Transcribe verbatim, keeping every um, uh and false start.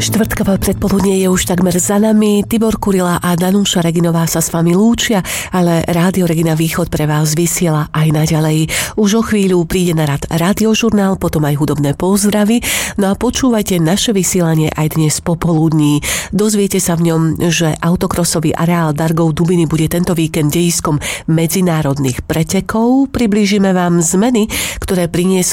Štvrtkové predpoludnie je už takmer za nami. Tibor Kurila a Danúša Reginová sa s vami lúčia, ale Rádio Regina Východ pre vás vysiela aj naďalej. Už o chvíľu príde na rad rádiožurnál, potom aj hudobné pozdravy. No a počúvajte naše vysielanie aj dnes popoludní. Dozviete sa v ňom, že autokrosový areál Dargov Dubiny bude tento víkend dejiskom medzinárodných pretekov. Priblížime vám zmeny, ktoré priniesol